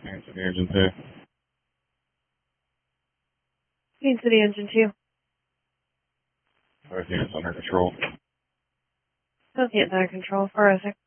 Main City Engine 2. Main City Engine 2. Both units under control. Both units under control. 406.